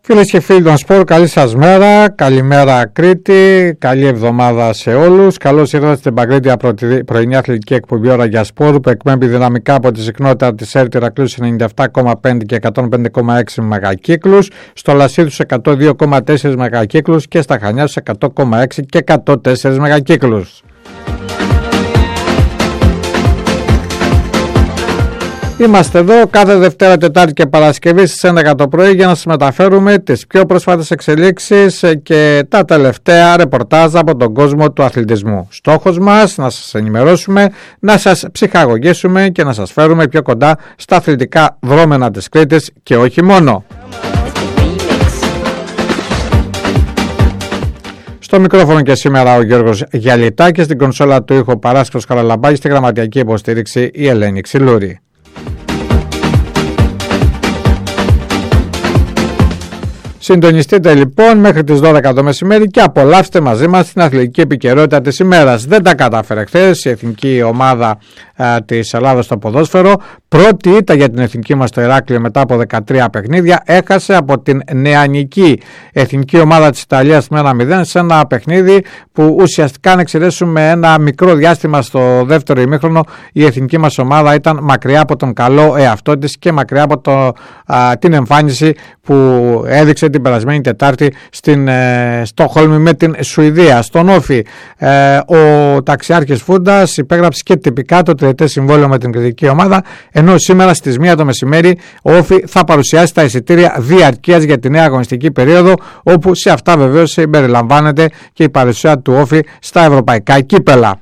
Φίλες και φίλοι των σπορ, καλή σας μέρα, καλημέρα Κρήτη, καλή εβδομάδα σε όλους. Καλώς ήρθατε στην Παγκρίτια πρωινή αθλητική εκπομπή Ώρα για Σπορ που εκπέμπει δυναμικά από τη συχνότητα της ΕΡΤ Ηρακλείου 97,5 και 105,6 μεγακύκλους, στο Λασίθους 102,4 μεγακύκλους και στα Χανιά 100,6 και 104 μεγακύκλους. Είμαστε εδώ κάθε Δευτέρα, Τετάρτη και Παρασκευή στις 11 το πρωί για να σας μεταφέρουμε τις πιο πρόσφατες εξελίξεις και τα τελευταία ρεπορτάζ από τον κόσμο του αθλητισμού. Στόχος μας να σας ενημερώσουμε, να σας ψυχαγωγήσουμε και να σας φέρουμε πιο κοντά στα αθλητικά δρόμενα της Κρήτης και όχι μόνο. Στο μικρόφωνο και σήμερα ο Γιώργος Γιαλιτάκης, στην κονσόλα του ήχου Παράσκος Χαραλαμπάκης, στη γραμματιακή υποστήριξη η Ελένη Ξυλούρη. Συντονιστείτε λοιπόν μέχρι τις 12 το μεσημέρι και απολαύστε μαζί μας την αθλητική επικαιρότητα της ημέρας. Δεν τα κατάφερε χθες η εθνική ομάδα της Ελλάδας στο ποδόσφαιρο. Πρώτη ήττα για την εθνική μας στο Ηράκλειο μετά από 13 παιχνίδια. Έχασε από την νεανική εθνική ομάδα της Ιταλίας με 1-0 σε ένα παιχνίδι που ουσιαστικά, αν εξαιρέσουμε ένα μικρό διάστημα στο δεύτερο ημίχρονο, η εθνική μας ομάδα ήταν μακριά από τον καλό εαυτό της και μακριά από την εμφάνιση που έδειξε την περασμένη Τετάρτη στην Στοκχόλμη με την Σουηδία. Στον Όφη ο ταξιάρχης Φούντας υπέγραψε και τυπικά το τριετές συμβόλαιο με την κριτική ομάδα, ενώ σήμερα στις 1 το μεσημέρι ο Όφη θα παρουσιάσει τα εισιτήρια διαρκείας για τη νέα αγωνιστική περίοδο, όπου σε αυτά βεβαίως συμπεριλαμβάνεται και η παρουσία του Όφη στα ευρωπαϊκά κύπελα.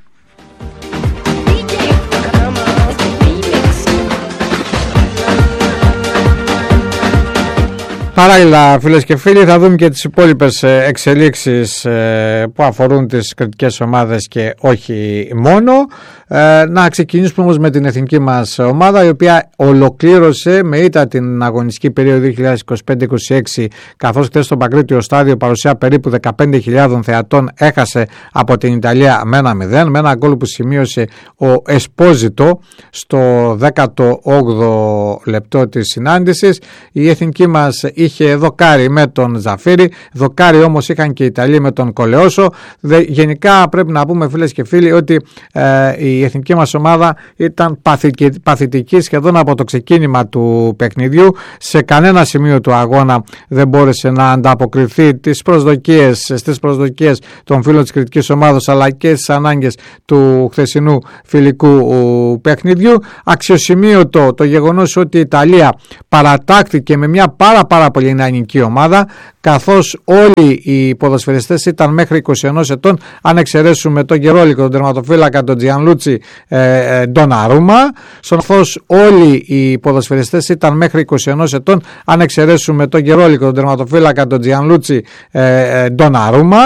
Παράλληλα, φίλες και φίλοι, θα δούμε και τις υπόλοιπες εξελίξεις που αφορούν τις κριτικές ομάδες και όχι μόνο. Να ξεκινήσουμε όμως με την εθνική μας ομάδα, η οποία ολοκλήρωσε με ήττα την αγωνιστική περίοδο 2025-26, καθώς χθες στο Παγκρίτιο στάδιο παρουσία περίπου 15.000 θεατών έχασε από την Ιταλία με 1-0, με ένα γκολ που σημείωσε ο Εσπόζιτο στο 18ο λεπτό της συνάντησης. Η εθνική μας είχε δοκάρι με τον Ζαφίρι, δοκάρι όμως είχαν και οι Ιταλοί με τον Κολεόσο. Γενικά πρέπει να πούμε, φίλες και φίλοι, ότι η εθνική μας ομάδα ήταν παθητική σχεδόν από το ξεκίνημα του παιχνιδιού. Σε κανένα σημείο του αγώνα δεν μπόρεσε να ανταποκριθεί στις προσδοκίες των φίλων της κριτικής ομάδας, αλλά και στις ανάγκες του χθεσινού φιλικού παιχνιδιού. Αξιοσημείωτο το γεγονός ότι η Ιταλία παρατάχθηκε με μια πάρα πολύ νεανική ομάδα, καθώς όλοι οι ποδοσφαιριστές ήταν μέχρι 21 ετών, αν εξαιρέσουμε τον Γερόλικο, τον τερματοφύλακα, τον Τζιανλούτσι Ντοναρούμα. Καθώς όλοι οι ποδοσφαιριστές ήταν μέχρι 21 ετών, αν εξαιρέσουμε τον Γερόλικο, τον τερματοφύλακα, τον Τζιανλούτσι Ντοναρούμα.